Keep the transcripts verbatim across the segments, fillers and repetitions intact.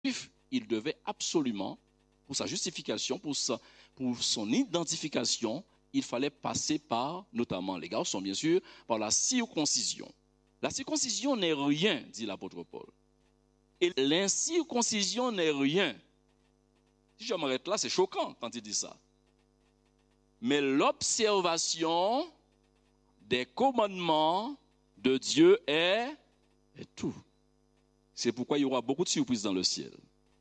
il devait absolument, pour sa justification, pour, sa, pour son identification, il fallait passer par, notamment les garçons bien sûr, par la circoncision. La circoncision n'est rien, dit l'apôtre Paul. Et l'incirconcision n'est rien. Si je m'arrête là, c'est choquant quand il dit ça. Mais l'observation des commandements de Dieu est, est tout. C'est pourquoi il y aura beaucoup de surprises dans le ciel.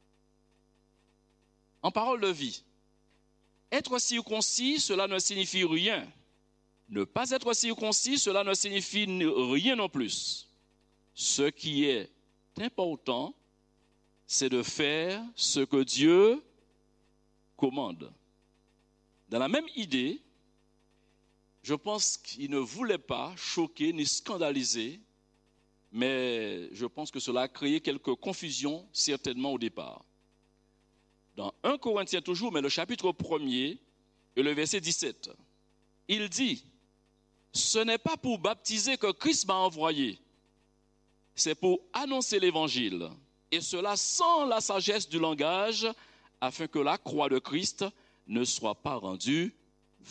En parole de vie, être circoncis, cela ne signifie rien. Ne pas être circoncis, cela ne signifie rien non plus. Ce qui est important, c'est de faire ce que Dieu commande. Dans la même idée, je pense qu'il ne voulait pas choquer ni scandaliser, mais je pense que cela a créé quelques confusions certainement au départ. Dans premier Corinthiens toujours, mais le chapitre premier et le verset dix-sept, il dit « Ce n'est pas pour baptiser que Christ m'a envoyé, c'est pour annoncer l'évangile, et cela sans la sagesse du langage, afin que la croix de Christ ne soit pas rendue vaine. »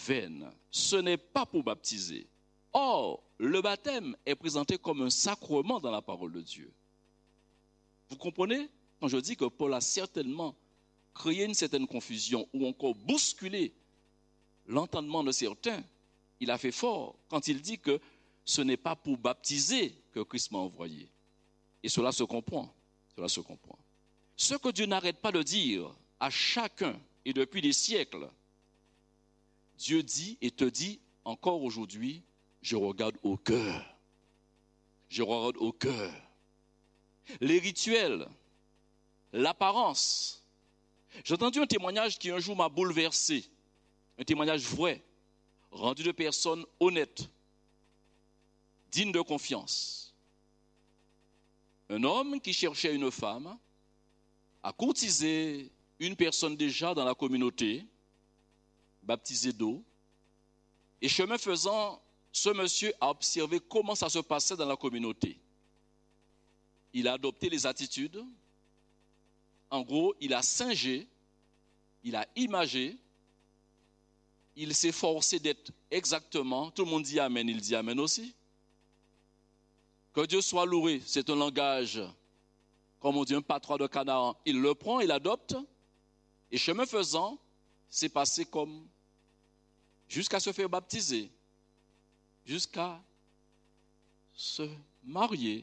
Ce n'est pas pour baptiser. Or, le baptême est présenté comme un sacrement dans la parole de Dieu. Vous comprenez? Quand je dis que Paul a certainement créé une certaine confusion ou encore bousculé l'entendement de certains, il a fait fort quand il dit que ce n'est pas pour baptiser que Christ m'a envoyé. Et cela se comprend. Cela se comprend. Ce que Dieu n'arrête pas de dire à chacun et depuis des siècles, Dieu dit et te dit encore aujourd'hui, je regarde au cœur. Je regarde au cœur. Les rituels, l'apparence. J'ai entendu un témoignage qui un jour m'a bouleversé. Un témoignage vrai, rendu de personnes honnêtes, dignes de confiance. Un homme qui cherchait une femme a courtisé une personne déjà dans la communauté, baptisée d'eau, et chemin faisant, ce monsieur a observé comment ça se passait dans la communauté. Il a adopté les attitudes. En gros, il a singé, il a imagé, il s'est forcé d'être exactement, tout le monde dit Amen, il dit Amen aussi. Que Dieu soit loué, c'est un langage, comme on dit, un patois de Canaan. Il le prend, il l'adopte, et chemin faisant, c'est passé comme, jusqu'à se faire baptiser, jusqu'à se marier.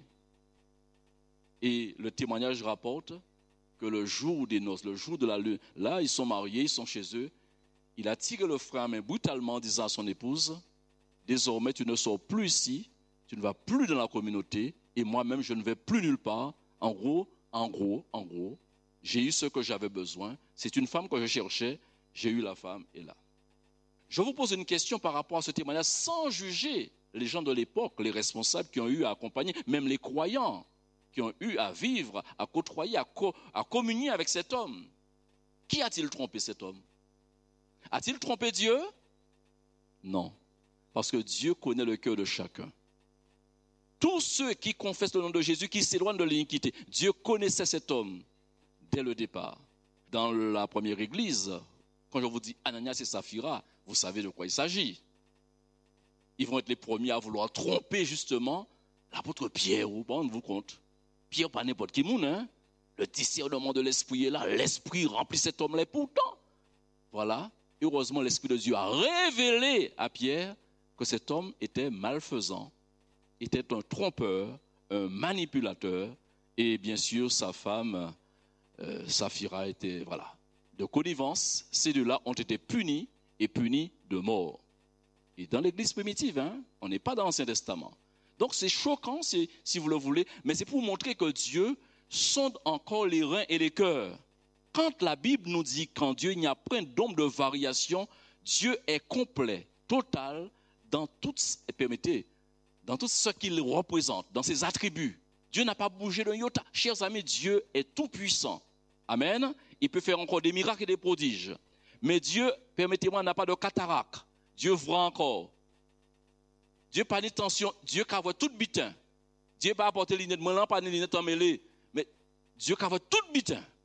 Et le témoignage rapporte que le jour des noces, le jour de la lune, là, ils sont mariés, ils sont chez eux. Il a tiré le frein à main brutalement, disant à son épouse, désormais, tu ne sors plus ici, tu ne vas plus dans la communauté, et moi-même, je ne vais plus nulle part. En gros, en gros, en gros, j'ai eu ce que j'avais besoin. C'est une femme que je cherchais, j'ai eu la femme, et là. Je vous pose une question par rapport à ce témoignage, sans juger les gens de l'époque, les responsables qui ont eu à accompagner, même les croyants, qui ont eu à vivre, à côtoyer, à, co- à communier avec cet homme. Qui a-t-il trompé cet homme? A-t-il trompé Dieu? Non. Parce que Dieu connaît le cœur de chacun. Tous ceux qui confessent le nom de Jésus, qui s'éloignent de l'iniquité, Dieu connaissait cet homme dès le départ. Dans la première église, quand je vous dis Ananias et Saphira, vous savez de quoi il s'agit. Ils vont être les premiers à vouloir tromper justement l'apôtre Pierre, vous rendez-vous compte? Pierre, pas n'importe qui moun, hein? Le discernement de l'esprit est là, l'esprit remplit cet homme-là, et pourtant, voilà, heureusement l'esprit de Dieu a révélé à Pierre que cet homme était malfaisant, était un trompeur, un manipulateur, et bien sûr sa femme, euh, Saphira, était, voilà, de connivence. Ces deux-là ont été punis, et punis de mort. Et dans l'église primitive, hein, on n'est pas dans l'Ancien Testament. Donc c'est choquant si, si vous le voulez, mais c'est pour montrer que Dieu sonde encore les reins et les cœurs. Quand la Bible nous dit qu'en Dieu il n'y a point d'ombre de variation, Dieu est complet, total, dans tout, permettez, dans tout ce qu'il représente, dans ses attributs. Dieu n'a pas bougé d'un iota. Chers amis, Dieu est tout puissant. Amen. Il peut faire encore des miracles et des prodiges. Mais Dieu, permettez-moi, n'a pas de cataracte. Dieu voit encore. Dieu pas d'intention, Dieu qui voit tout bitin. Dieu pas apporter les lunettes, moi pas les lunettes emmêlées. Mais Dieu qui a tout bitin.